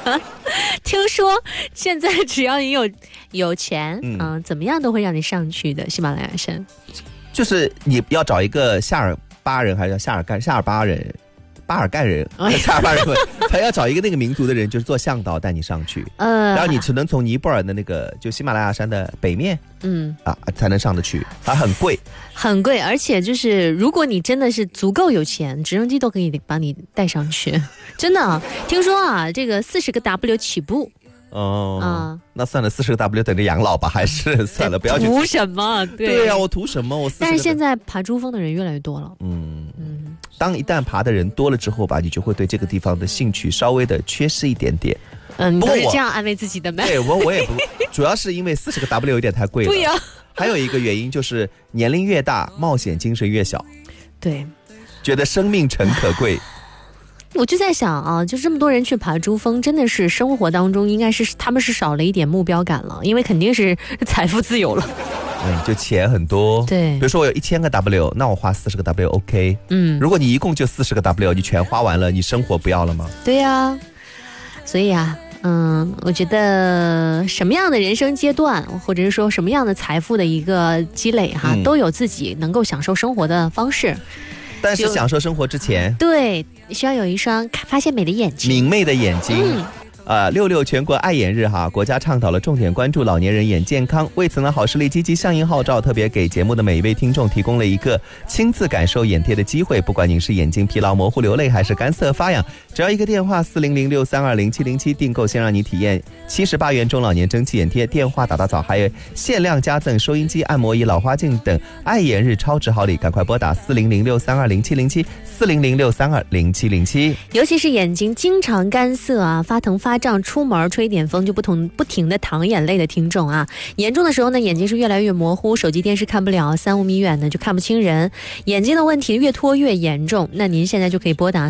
听说现在只要你有钱，怎么样都会让你上去的喜马拉雅山。 就是你要找一个夏尔巴人还是夏尔巴人？巴尔干人，夏尔巴人，他要找一个那个民族的人，就是做向导带你上去。然后你只能从尼泊尔的那个就喜马拉雅山的北面，才能上得去，还很贵， 很贵。而且就是如果你真的是足够有钱，直升机都可以把你带上去，真的。听说啊，这个40个 W 起步。 那算了，40个 W 等着养老吧，还是算了，不要去。 图什么？ 对啊，我图什么？ 但是现在爬珠峰的人越来越多了。 当一旦爬的人多了之后吧，你就会对这个地方的兴趣稍微的缺失一点点。 你都是这样安慰自己的吗？ 对，我也不，主要是因为40个 W 有点太贵了。 对呀。 还有一个原因就是年龄越大，冒险精神越小。 对， 觉得生命诚可贵。 我就在想啊，就这么多人去爬珠峰，真的是生活当中应该是他们是少了一点目标感了，因为肯定是财富自由了。 就钱很多。 对， 比如说我有1000个 W， 那我花40个 W OK。如果你一共就40个 W， 你全花完了，你生活不要了吗？ 对呀，所以啊，我觉得什么样的人生阶段，或者是说什么样的财富的一个积累都有自己能够享受生活的方式。 但是享受生活之前， 对，需要有一双发现美的眼睛， 明媚的眼睛。66全国爱眼日国家倡导了重点关注老年人眼健康。为此呢，好视力积极响应号召，特别给节目的每一位听众提供了一个亲自感受眼贴的机会。不管您是眼睛疲劳、模糊、流泪，还是干涩发痒，只要一个电话4006320707订购，先让你体验78元中老年蒸汽眼贴，电话打到早，还有限量加赠收音机、按摩仪、老花镜等爱眼日超值好礼，赶快拨打4006320707 4006320707。 尤其是眼睛经常干涩发疼发胀，出门吹点风就不停的淌眼泪的听众严重的时候呢，眼睛是越来越模糊，手机电视看不了，3-5米远呢就看不清人，眼睛的问题越拖越严重。那您现在就可以拨打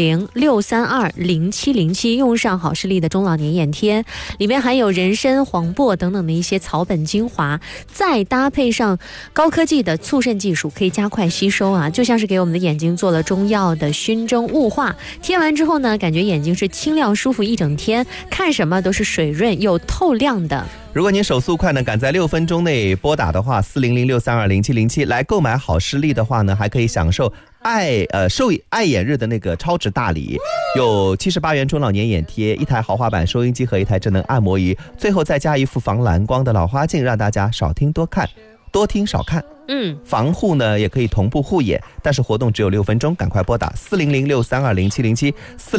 400-632-0707，用上好视力的中老年眼贴，里面含有人参、黄柏等等的一些草本精华，再搭配上高科技的促渗技术，可以加快吸收就像是给我们的眼睛做了中药的熏蒸雾化。贴完之后呢，感觉眼睛是清亮舒服一整天，看什么都是水润又透亮的。 如果您手速快呢，赶在6分钟内拨打的话，400-632-0707来购买好视力的话呢，还可以享受爱眼日的那个超值大礼，有78元中老年眼贴、1台豪华版收音机和1台智能按摩仪，最后再加一副防蓝光的老花镜，让大家少听多看，多听少看。防护呢也可以同步护眼，但是活动只有6分钟，赶快拨打400-632-0707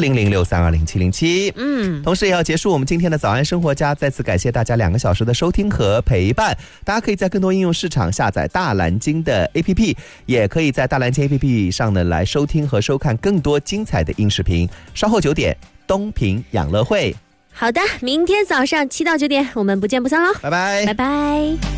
400-632-0707。同时也要结束我们今天的早安生活家，再次感谢大家2个小时的收听和陪伴。大家可以在更多应用市场下载大蓝鲸的 APP， 也可以在大蓝鲸 APP 上呢来收听和收看更多精彩的音视频。稍后9点，东平养乐会。 好的，明天早上7到9点，我们不见不散喽， 拜拜， 拜拜。